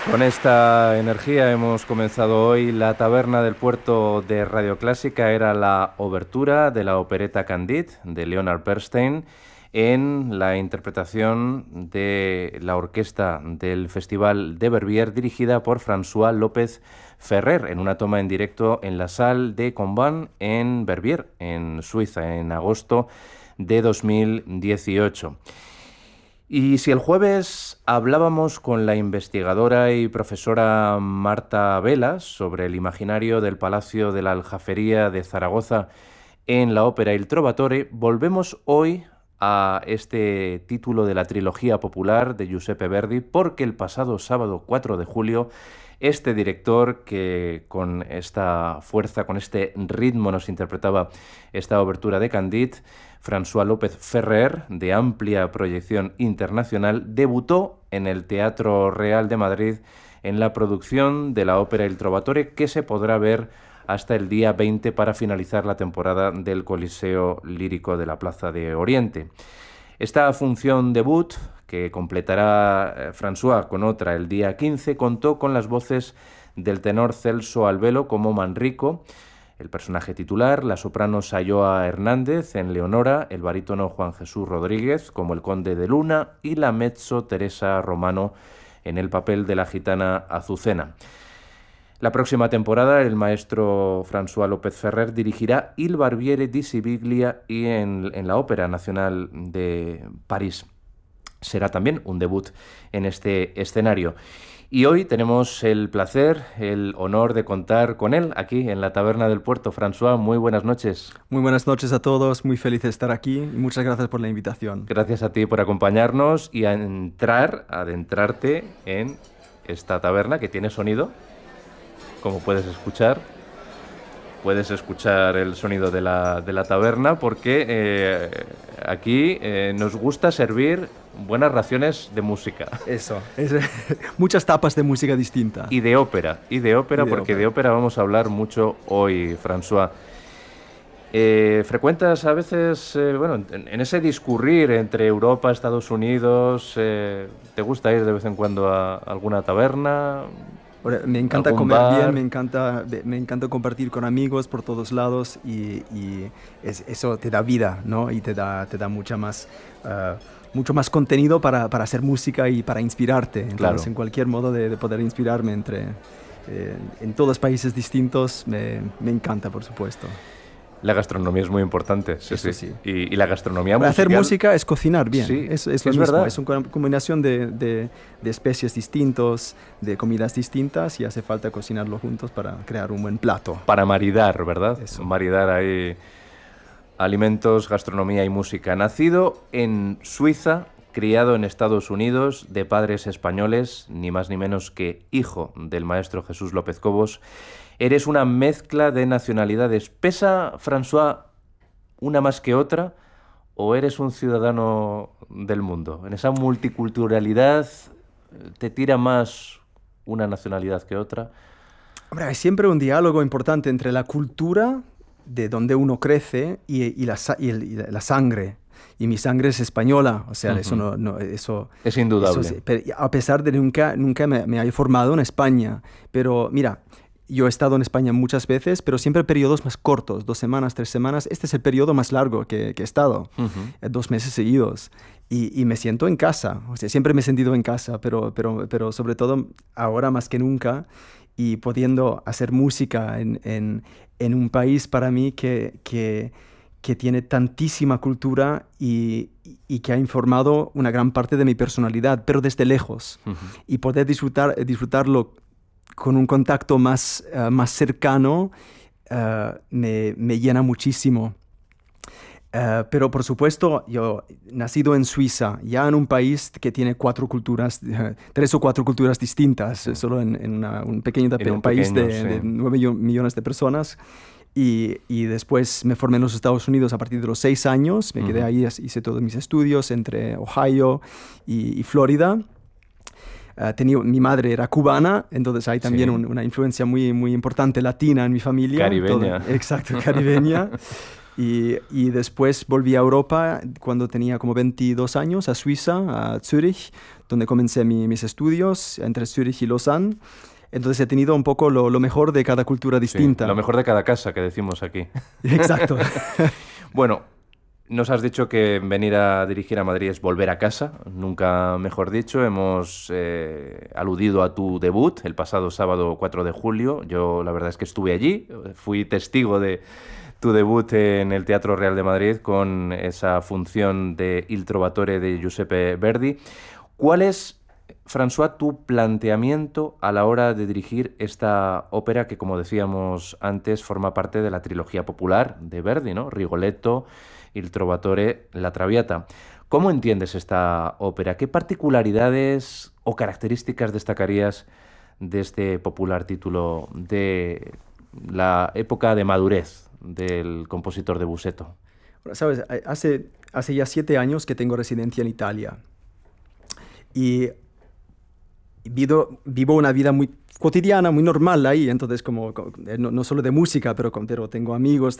Con esta energía hemos comenzado hoy la taberna del puerto de Radio Clásica. Era la obertura de la opereta Candide de Leonard Bernstein en la interpretación de la orquesta del Festival de Verbier dirigida por François López Ferrer en una toma en directo en la Salle de Combin en Verbier, en Suiza, en agosto de 2018. Y si el jueves hablábamos con la investigadora y profesora Marta Velas sobre el imaginario del Palacio de la Aljafería de Zaragoza en la ópera Il Trovatore, volvemos hoy a este título de la trilogía popular de Giuseppe Verdi, porque el pasado sábado 4 de julio este director que con esta fuerza, con este ritmo nos interpretaba esta obertura de Candide, François López Ferrer, de amplia proyección internacional, debutó en el Teatro Real de Madrid en la producción de la ópera Il Trovatore, que se podrá ver hasta el día 20 para finalizar la temporada del Coliseo Lírico de la Plaza de Oriente. Esta función debut, que completará François con otra el día 15, contó con las voces del tenor Celso Albelo como Manrico, el personaje titular, la soprano Sayoa Hernández en Leonora, el barítono Juan Jesús Rodríguez como el conde de Luna y la mezzo Teresa Romano en el papel de la gitana Azucena. La próxima temporada el maestro François López Ferrer dirigirá Il Barbiere di Siviglia y en la Ópera Nacional de París. Será también un debut en este escenario. Y hoy tenemos el placer, el honor de contar con él aquí en la Taberna del Puerto. François, muy buenas noches. Muy buenas noches a todos, muy feliz de estar aquí y muchas gracias por la invitación. Gracias a ti por acompañarnos y a adentrarte en esta taberna que tiene sonido, como puedes escuchar. Puedes escuchar el sonido de la taberna porque aquí nos gusta servir buenas raciones de música. Eso, muchas tapas de música distinta. Y de ópera, porque de ópera vamos a hablar mucho hoy, François. Frecuentas a veces, en ese discurrir entre Europa, Estados Unidos, ¿te gusta ir de vez en cuando a alguna taberna? Me encanta comer bien, me encanta compartir con amigos por todos lados y eso te da vida, ¿no? Y te da mucho más contenido para hacer música y para inspirarte. Entonces, claro, en cualquier modo de poder inspirarme en todos países distintos, me encanta, por supuesto. La gastronomía es muy importante, sí. Y la gastronomía para musical... hacer música es cocinar bien, sí, es lo mismo. Verdad. Es una combinación de especies distintos, de comidas distintas y hace falta cocinarlo juntos para crear un buen plato. Para maridar, ¿verdad? Eso. Maridar ahí alimentos, gastronomía y música. Nacido en Suiza, criado en Estados Unidos, de padres españoles, ni más ni menos que hijo del maestro Jesús López Cobos. Eres una mezcla de nacionalidades. ¿Pesa, François, una más que otra? ¿O eres un ciudadano del mundo? ¿En esa multiculturalidad te tira más una nacionalidad que otra? Hombre, hay siempre un diálogo importante entre la cultura de donde uno crece y la sangre. Y mi sangre es española, o sea, eso es indudable. A pesar de nunca me haya formado en España. Pero mira, yo he estado en España muchas veces, pero siempre periodos más cortos, 2 semanas, 3 semanas. Este es el periodo más largo que he estado, 2 meses seguidos. Y me siento en casa, o sea, siempre me he sentido en casa, pero sobre todo ahora más que nunca, y pudiendo hacer música en un país para mí que tiene tantísima cultura y que ha informado una gran parte de mi personalidad, pero desde lejos. Y poder disfrutarlo con un contacto más cercano me llena muchísimo. Pero por supuesto, yo nacido en Suiza, ya en un país que tiene 3 o 4 culturas distintas, solo en un pequeño país de 9 millones de personas. Y después me formé en los Estados Unidos a partir de los 6 años. Me quedé ahí, hice todos mis estudios entre Ohio y Florida. Mi madre era cubana, entonces hay también una influencia muy, muy importante latina en mi familia. Caribeña. Exacto, caribeña. Y después volví a Europa cuando tenía como 22 años, a Suiza, a Zúrich, donde comencé mis estudios entre Zúrich y Lausanne. Entonces he tenido un poco lo mejor de cada cultura distinta. Sí, lo mejor de cada casa, que decimos aquí. Exacto. Bueno, nos has dicho que venir a dirigir a Madrid es volver a casa, nunca mejor dicho. Hemos aludido a tu debut el pasado sábado 4 de julio. Yo la verdad es que estuve allí, fui testigo de tu debut en el Teatro Real de Madrid con esa función de Il Trovatore de Giuseppe Verdi. ¿Cuál es, François, tu planteamiento a la hora de dirigir esta ópera que, como decíamos antes, forma parte de la trilogía popular de Verdi, ¿no? Rigoletto, Il Trovatore, La Traviata? ¿Cómo entiendes esta ópera? ¿Qué particularidades o características destacarías de este popular título de la época de madurez del compositor de Busseto? Bueno, sabes, hace ya 7 años que tengo residencia en Italia y vivo una vida muy cotidiana, muy normal ahí, entonces no solo de música, pero tengo amigos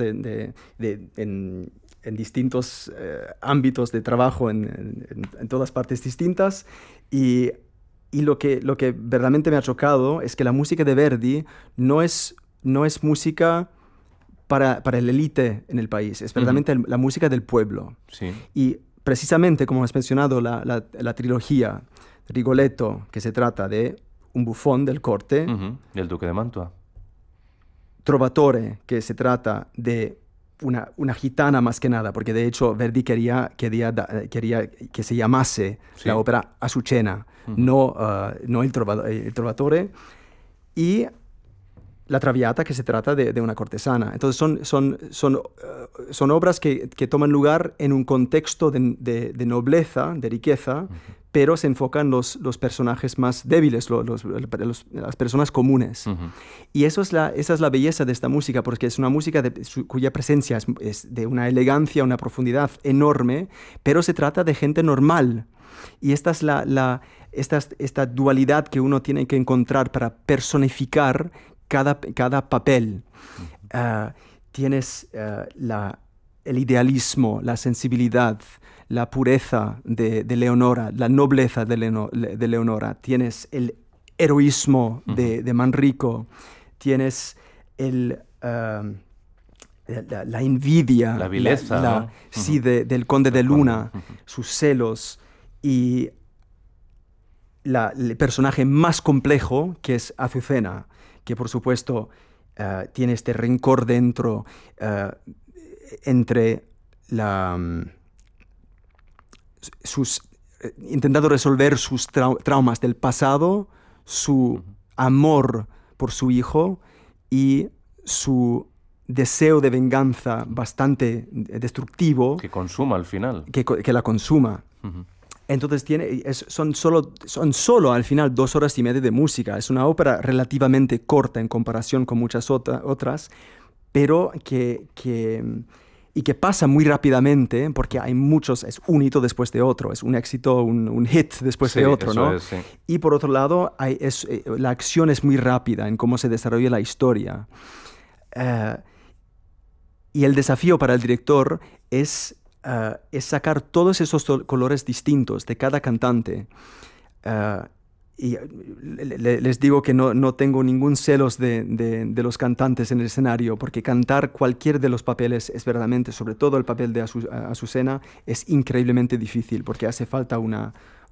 en distintos ámbitos de trabajo en todas partes distintas y lo que verdaderamente me ha chocado es que la música de Verdi no es música para el élite en el país, es verdaderamente la música del pueblo. Sí. Y precisamente, como has mencionado, la trilogía Rigoletto, que se trata de un bufón del corte, del Duque de Mantua. Trovatore, que se trata de una gitana más que nada, porque de hecho Verdi quería que se llamase la ópera Azucena, no el Trovatore, y La Traviata, que se trata de una cortesana. Entonces son obras que toman lugar en un contexto de nobleza, de riqueza, pero se enfocan los personajes más débiles, las personas comunes. Y esa es la belleza de esta música, porque es una música cuya presencia es de una elegancia, una profundidad enorme, pero se trata de gente normal. Y esta es esta dualidad que uno tiene que encontrar para personificar cada papel. Tienes el idealismo, la sensibilidad, la pureza de Leonora, la nobleza de Leonora. Tienes el heroísmo de Manrico. Tienes la envidia, la vileza, ¿no? Sí, del conde de Luna, sus celos y el personaje más complejo, que es Azucena, que por supuesto tiene este rencor dentro entre intentando resolver sus traumas del pasado, su amor por su hijo y su deseo de venganza bastante destructivo. Que consuma al final. Que la consuma. Entonces son solo al final 2 horas y media de música. Es una ópera relativamente corta en comparación con muchas otras, pero que pasa muy rápidamente porque hay muchos, es un hito después de otro, es un éxito, un hit después de otro, ¿no? Sí. Y por otro lado, la acción es muy rápida en cómo se desarrolla la historia. Y el desafío para el director es sacar todos esos colores distintos de cada cantante. Y les digo que no tengo ningún celos de los cantantes en el escenario, porque cantar cualquier de los papeles es verdaderamente, sobre todo el papel de Azucena, es increíblemente difícil, porque hace falta una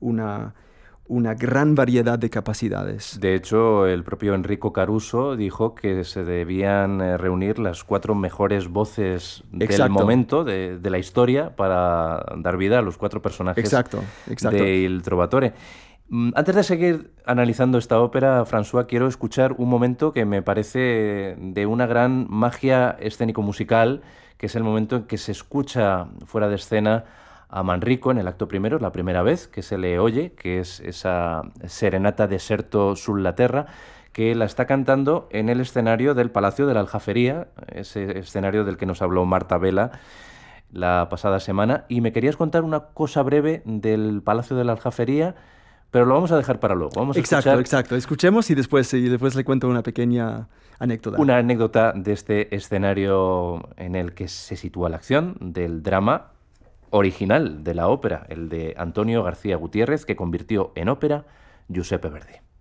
gran variedad de capacidades. De hecho, el propio Enrico Caruso dijo que se debían reunir las 4 mejores voces del momento, de la historia, para dar vida a los 4 personajes de Il Trovatore. Antes de seguir analizando esta ópera, François, quiero escuchar un momento que me parece de una gran magia escénico-musical, que es el momento en que se escucha fuera de escena a Manrico en el acto primero, la primera vez que se le oye, que es esa serenata deserto sulla terra, que la está cantando en el escenario del Palacio de la Aljafería, ese escenario del que nos habló Marta Vela la pasada semana. Y me querías contar una cosa breve del Palacio de la Aljafería, Pero lo vamos a dejar para luego. Vamos a escuchar Exacto. Escuchemos y después le cuento una pequeña anécdota. una anécdota de este escenario en el que se sitúa la acción del drama original de la ópera, el de Antonio García Gutiérrez, que convirtió en ópera Giuseppe Verdi.